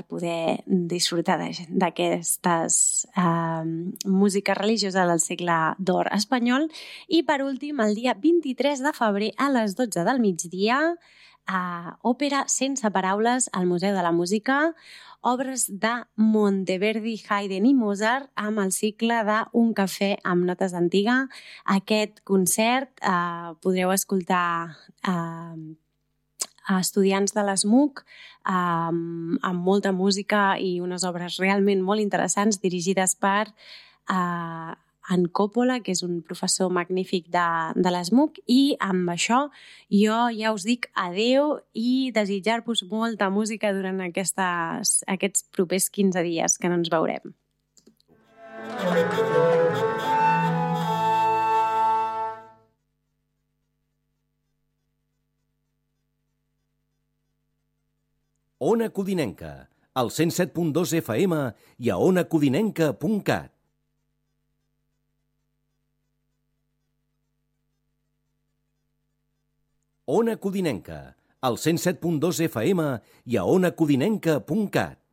poder disfrutar d'aquestes músiques religioses del segle d'or espanyol. I per últim, el dia 23 de febrer a les 12 del migdia, òpera sense paraules al Museu de la Música, obres de Monteverdi, Haydn i Mozart amb el cicle de Un cafè amb notes d'antiga. Aquest concert podreu escoltar a estudiants de l'ESMUC amb molta música i unes obres realment molt interessants dirigides per en Coppola, que és un professor magnífic de l'ESMUC, i amb això jo ja us dic adeu i desitjar-vos molta música durant aquests propers 15 dies que no ens veurem. Ona Codinenca, al 107.2 FM i a onacodinenca.cat. Ona Codinenca, al 107.2 FM i a onacodinenca.cat.